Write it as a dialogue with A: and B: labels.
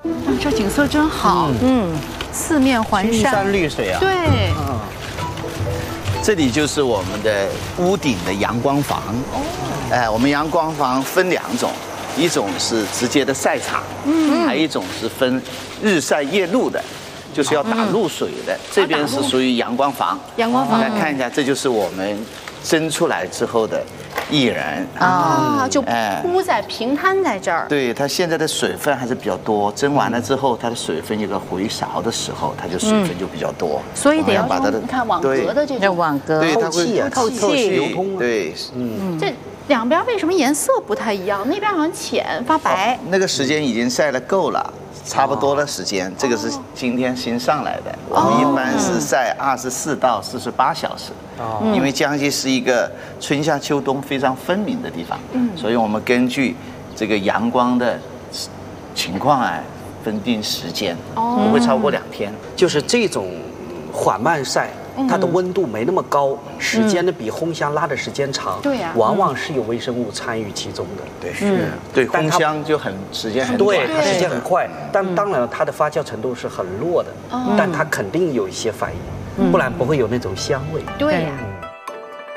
A: 这景色真好，四面环山，
B: 青山绿水啊。
A: 对，
C: 这里就是我们的屋顶的阳光房。我们阳光房分2种，一种是直接的晒场，还有一种是分日晒夜露的，就是要打露水的。这边是属于阳光房。
A: 阳光房，
C: 来看一下，这就是我们蒸出来之后的薏仁
A: 啊，就铺在平摊在这儿。
C: 对，它现在的水分还是比较多，蒸完了之后，它的水分有个回勺的时候，它就水分就比较多，
A: 所以得要
C: 把它的
A: 你看网格的这种
D: 网格，
C: 对，它会
A: 透气
B: 流通。
C: 对，
A: 这两边为什么颜色不太一样？那边好像浅发白。
C: 那个时间已经晒得够了。差不多的时间，这个是今天新上来的。我们一般是晒24到48小时，因为江西是一个春夏秋冬非常分明的地方，所以我们根据这个阳光的情况分定时间，不会超过2天。
B: 就是这种缓慢晒，它的温度没那么高，时间呢比烘箱拉的时间长，
A: 对呀，
B: 往往是有微生物参与其中的。
C: 对，对，烘箱就时间很短，
B: 对，它时间很快，但当然它的发酵程度是很弱的，但它肯定有一些反应，不然不会有那种香味。
A: 对呀。